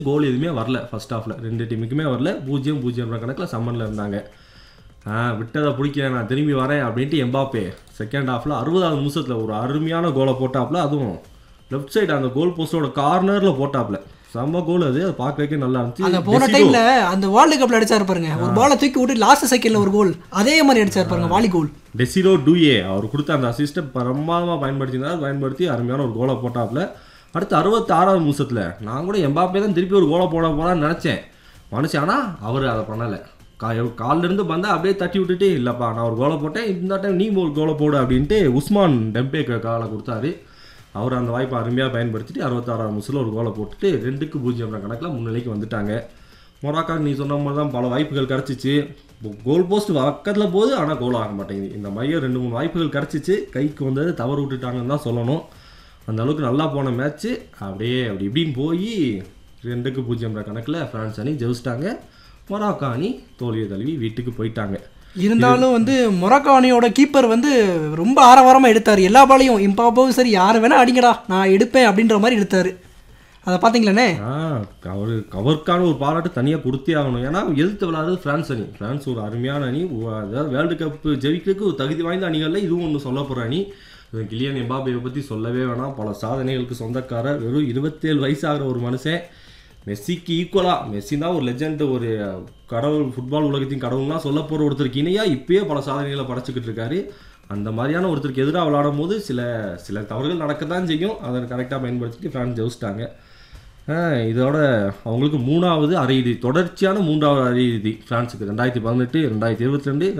கோல் எதுவுமே வரல ஃபர்ஸ்ட் ஹாஃபில். 2 டீமுக்குமே வரல. 0-0 கணக்கில் சம்மனில் இருந்தாங்க. விட்டதை பிடிக்கிறேன், நான் திரும்பி வரேன் அப்படின்ட்டு எம்பாப்பே செகண்ட் ஹாஃபில் 60வது நிமிஷத்தில் ஒரு அருமையான கோலை போட்டாப்புல. அதுவும் லெஃப்ட் சைடு அந்த கோல் போஸ்டோட கார்னரில் போட்டாப்புல. செம்ம கோல் அது பார்க்கறதுக்கே நல்லா இருந்துச்சு. அந்த போன டைம்ல அந்த வேர்ல்டு கப்ல அடிச்சாரு பாருங்க, ஒரு பாலை தூக்கி விட்டு லாஸ்ட் செகண்ட்ல ஒரு கோல் அதே மாதிரி அடிச்சாரு பாருங்க, வாலி கோல். டெசிரோ டூயே அவர் கொடுத்த அந்த அசிஸ்ட்டை பிரமாதமாக பயன்படுத்தி அருமையான ஒரு கோலை போட்டாப்புல. அடுத்து 66வது நிமிஷத்தில் நான் கூட எம்பாப்பே தான் திருப்பி ஒரு கோலை போட போடான்னு நினச்சேன் மனுஷன். ஆனால் அவர் அதை பண்ணலை. காலிலிருந்து வந்தால் அப்படியே தட்டி விட்டுட்டு, இல்லைப்பா நான் ஒரு கோலை போட்டேன், இந்த டைம் நீ ஒரு கோலை போடு அப்படின்ட்டு உஸ்மான் டெம்பேக்கு காலை கொடுத்தாரு. அவர் அந்த வாய்ப்பை அருமையாக பயன்படுத்திட்டு 66வது நிமிஷத்தில் ஒரு கோலை போட்டுட்டு 2-0 கணக்கில் முன்னிலைக்கு வந்துட்டாங்க. மொராக்கா நீ சொன்ன மாதிரி தான் பல வாய்ப்புகள் கிடச்சிச்சு. கோல் போஸ்ட் பக்கத்தில் போகுது, ஆனால் கோல் ஆக மாட்டேங்குது. இந்த மாதிரி 2-3 வாய்ப்புகள் கிடச்சிச்சு, கைக்கு வந்தது தவறு விட்டுட்டாங்கன்னு தான் சொல்லணும். அந்த அளவுக்கு நல்லா போன மேட்ச்சு அப்படியே அப்படி இப்படின்னு போய் 2-0 கணக்கில் ஃப்ரான்ஸ் அணி ஜெயிச்சிட்டாங்க. மொராக்கோ அணி தோல்வியை தழுவி வீட்டுக்கு போயிட்டாங்க. இருந்தாலும் மொராக்கோ அணியோட கீப்பர் ரொம்ப ஆரவாரமாக எடுத்தார். எல்லா பாலையும் எம்பாப்போவும் சரி யார் வேணா அடிங்கடா நான் எடுப்பேன் அப்படின்ற மாதிரி எடுத்தார். அதை பார்த்தீங்களாண்ணே? அவருக்கான ஒரு பாராட்டு தனியாக கொடுத்தே ஆகணும். ஏன்னா எதிர்த்து விளையாடுறது ஃப்ரான்ஸ் அணி. ஃப்ரான்ஸ் ஒரு அருமையான அணி. அதாவது வேர்ல்டு கப்பு ஜெயிக்கிறதுக்கு ஒரு தகுதி வாய்ந்த அணிகளில் இதுவும் ஒன்று சொல்ல போகிற அணி. கிலியன் எம்பாப்பேவை பற்றி சொல்லவே வேணாம். பல சாதனைகளுக்கு சொந்தக்காரர். வெறும் 27 வயசாகிற ஒரு மனுஷன். மெஸ்ஸிக்கு ஈக்குவலாக, மெஸ்ஸி தான் ஒரு லெஜண்ட், ஒரு கடவுள், ஃபுட்பால் உலகத்தின் கடவுள்லாம் சொல்ல போகிற ஒருத்தருக்கு இணையாக இப்போயே பல சாதனைகளை படைச்சிக்கிட்டு இருக்காரு. அந்த மாதிரியான ஒருத்தருக்கு எதிராக விளையாடும் போது சில தவறுகள் நடக்க தான் செய்யும். அதை கரெக்டாக பயன்படுத்திட்டு ஃப்ரான்ஸ் ஜெயிச்சிட்டாங்க. இதோட அவங்களுக்கு 3வது அரையிறுதி, தொடர்ச்சியான 3வது அரையிறுதி ஃப்ரான்ஸுக்கு. 2018, 2022,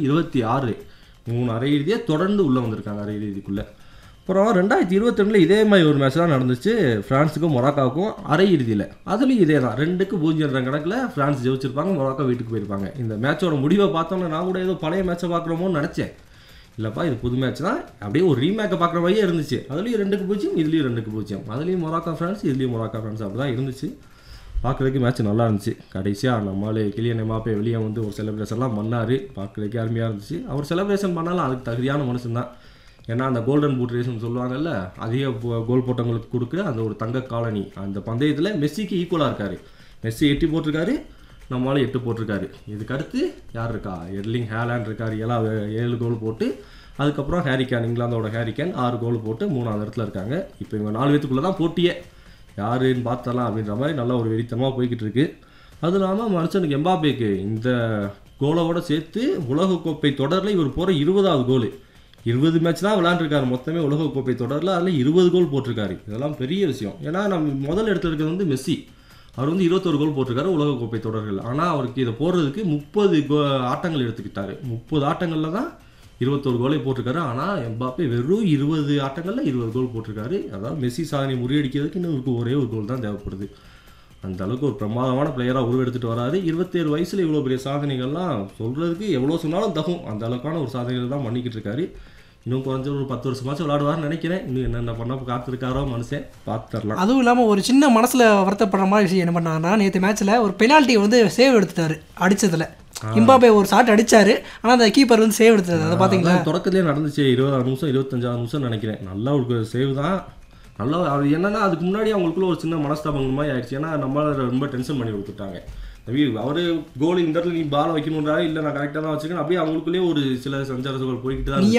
2026 3 அரையிறுதியை தொடர்ந்து உள்ளே வந்திருக்காங்க அரையிறுதிக்குள்ளே. அப்புறம் 2022 இதே மாதிரி ஒரு மேட்ச் தான் நடந்துச்சு ஃப்ரான்ஸுக்கும் மொராக்காவுக்கும் அரையிறுதியில். அதுலேயும் இதே தான் 2-0 கணக்கில் ஃப்ரான்ஸ் ஜெயிச்சிருப்பாங்க, மொராக்கோ வீட்டுக்கு போயிருப்பாங்க. இந்த மேட்சோட முடிவை பார்த்தோன்னா நான் கூட ஏதோ பழைய மேட்சை பார்க்குறோமோன்னு நினச்சேன். இல்லைப்பா இது புது மேட்ச் தான், அப்படியே ஒரு ரீமேக்கை பார்க்குற மாதிரியே இருந்துச்சு. அதுலேயும் 2-0, இதுலேயும் 2-0, அதுலேயும் மொராக்கோ ஃப்ரான்ஸ், இதுலேயும் மொராக்கோ ஃப்ரான்ஸ், அப்படி தான் இருந்துச்சு. பார்க்குறதுக்கு மேட்ச் நல்லா இருந்துச்சு. கடைசியாக நம்மளே கிலியன் எம்பாப்பே வெளியே ஒரு செலிப்ரேஷன்லாம் பண்ணார். பார்க்குறதுக்கு அருமையாக இருந்துச்சு. அவர் செலிப்ரேஷன் பண்ணாலும் அதுக்கு தகுதியான மனுஷன் தான். ஏன்னா அந்த கோல்டன் பூட் ரேஸ்ன்னு சொல்லுவாங்கல்ல, அதிக கோல் போட்டவங்களுக்கு கொடுக்குற அந்த ஒரு தங்க காலனி, அந்த பந்தயத்தில் மெஸ்ஸிக்கு ஈக்குவலாக இருக்கார். மெஸ்ஸி 8 போட்டிருக்காரு, நம்மளால 8 போட்டிருக்காரு. இதுக்கு அடுத்து யார் இருக்கா? எர்லிங் ஹேலாண்ட் இருக்கார், 7 கோல் போட்டு. அதுக்கப்புறம் ஹேரிகேன், இங்கிலாந்தோட ஹேரிகேன் 6 கோல் போட்டு 3வது இடத்துல இருக்காங்க. இப்போ இவங்க 4 பேத்துக்குள்ளே தான் போட்டியே, யாருன்னு பார்த்தலாம் அப்படின்ற மாதிரி நல்லா ஒரு வெறித்தனமாக போய்கிட்டு இருக்கு. அதுவும் இல்லாமல் மனுஷனுக்கு எம்பாப்பேக்கு இந்த கோலோட சேர்த்து உலகக்கோப்பை தொடரில் இவர் போகிற 20வது கோல். 20 மேட்ச் தான் விளையாண்டுருக்காரு மொத்தமே உலகக்கோப்பை தொடரில். அதில் 20 கோல் போட்டிருக்காரு. இதெல்லாம் பெரிய விஷயம். ஏன்னா நம்ம முதல் இடத்துல இருக்கிறது மெஸ்ஸி. அவர் 21 கோல் போட்டிருக்காரு உலகக்கோப்பை தொடர்கள். ஆனால் அவருக்கு இதை போடுறதுக்கு 30 ஆட்டங்கள் எடுத்துக்கிட்டாரு. 30 ஆட்டங்களில் தான் 21 கோலை போட்டிருக்காரு. ஆனால் எம்பாப்பே வெறும் 20 ஆட்டங்களில் 20 கோல் போட்டிருக்காரு. அதாவது மெஸ்ஸி சாதனை முறியடிக்கிறதுக்கு இன்னும் இவருக்கு ஒரே ஒரு கோல் தான் தேவைப்படுது. அந்த அளவுக்கு ஒரு பிரமாதமான பிளேயராக உருவெடுத்துட்டு வராரு. 27 வயசில் இவ்வளோ பெரிய சாதனைகள்லாம் சொல்கிறதுக்கு எவ்வளோ சொன்னாலும் தகும். அந்த அளவுக்கான ஒரு சாதனைகள் தான் பண்ணிக்கிட்டு இருக்காரு. இன்னும் குறைஞ்ச ஒரு 10 வருஷமாச்சும் விளையாடுவார்னு நினைக்கிறேன். இன்னும் என்னென்ன பண்ண காத்திருக்காரோ மனுஷன், பார்த்துடலாம். அதுவும் இல்லாமல் ஒரு சின்ன மனசில் வருத்தப்படுற மாதிரி விஷயம் என்ன பண்ணாங்கன்னா, நேற்று மேட்ச்சில் ஒரு பெனால்ட்டி சேவ் எடுத்துட்டாரு. அடித்ததில் எம்பாப்பே ஒரு ஷாட் அடித்தார், ஆனால் அந்த கீப்பர் சேவ் எடுத்தாரு. அதை பார்த்தீங்களா? தொடக்கத்திலே நடந்துச்சு. 20வது நிமிஷம் 25வது நிமிஷம் நினைக்கிறேன். நல்லா ஒரு சேவ் தான். நல்லா அது என்னன்னா, அதுக்கு முன்னாடி அவங்களுக்குள்ள ஒரு சின்ன மனஸ்தாபங்கள் மாதிரி ஆயிடுச்சு. ஏன்னா நம்மளால ரொம்ப டென்ஷன் பண்ணி கொடுத்துட்டாங்க. அவர் கோல் இந்த இடத்துல நீ பாலை வைக்கணுன்றா, இல்லை நான் கரெக்டாக தான் வச்சுக்கேன், அப்படியே அவங்களுக்குள்ளேயே ஒரு சில சஞ்சாரங்கள் போய்கிட்டு தான்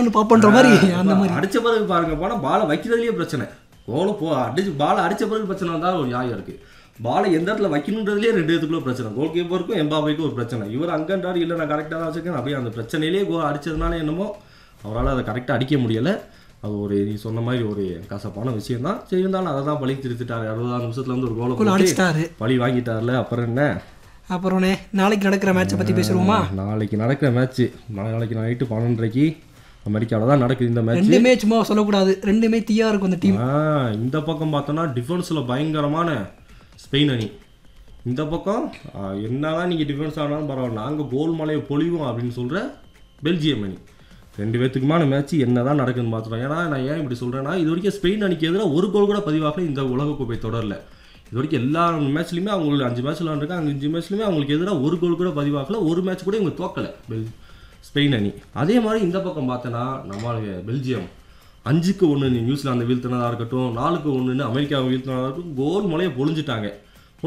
அடிச்ச பிறகு பாருங்க போனால் பாலை வைக்கிறதுலேயே பிரச்சனை. பாலை அடிச்ச பிறகு பிரச்சனை வந்தால் ஒரு நியாயம் இருக்குது. பாலை எந்த இடத்துல வைக்கணுன்றதுலேயே 2 இடத்துக்குள்ள பிரச்சனை. கோல் கீப்பருக்கும் எம்பாப்பேக்கும் ஒரு பிரச்சனை. இவர் அங்கன்றாரு, இல்லை நான் கரெக்டாக தான் வச்சுருக்கேன், அப்படியே அந்த பிரச்சனையிலேயே கோல் அடித்ததுனால என்னமோ அவரால் அதை கரெக்டாக அடிக்க முடியலை. அது ஒரு நீ சொன்ன மாதிரி ஒரு கசப்பான விஷயம் தான். சரி, இருந்தாலும் அதை தான் பழி திருத்திட்டாரு. 60வது நிமிஷத்துல ஒரு கோலை அடிச்சிட்டாரு, பழி வாங்கிட்டார்ல. அப்புறம் என்ன? அப்புறம்னே நாளைக்கு நடக்கிற மேட்சை பற்றி பேசுவோமா? நாளைக்கு நடக்கிற மேட்ச்சு நாளைக்கு நைட்டு 12:30 அமெரிக்காவில் தான் நடக்குது இந்த மேட்ச். 2 மேட்ச் சும்மா சொல்லக்கூடாது, 2மே தீயா இருக்கும் இந்த டீம். இந்த பக்கம் பார்த்தோன்னா டிஃபென்ஸில் பயங்கரமான ஸ்பெயின் அணி. இந்த பக்கம் என்னதான் நீங்கள் டிஃபென்ஸ் ஆனாலும் பரவாயில்ல, நாங்கள் கோல் மலையை பொழிவோம் அப்படின்னு சொல்கிற பெல்ஜியம் அணி. 2 பேத்துக்குமான மேட்ச் என்ன தான் நடக்குதுன்னு பார்த்துட்டோம். ஏன்னா நான் ஏன் இப்படி சொல்கிறேன்னா, இது வரைக்கும் ஸ்பெயின் அணிக்கு எதிராக ஒரு கோல் கூட பதிவாகல இந்த உலகக்கோப்பை தொடரில். இது வரைக்கும் எல்லா மேட்ச்லையுமே அவங்களுக்கு 5 மேட்ச் விளாண்டுருக்காங்க. 5 மேட்ச்லையுமே அவங்களுக்கு எதிராக ஒரு கோல் கூட பதிவாகல. ஒரு மேட்ச் கூட இவங்க தோக்கலை ஸ்பெயின் அணி. அதே மாதிரி இந்த பக்கம் பார்த்தோன்னா நம்மளுக்கு பெல்ஜியம் 5-1 நியூசிலாந்து வீழ்த்தினதாக இருக்கட்டும், 4-1 அமெரிக்காவை வீழ்த்தினதாக இருக்கட்டும், கோல் மலையை பொழிஞ்சிட்டாங்க.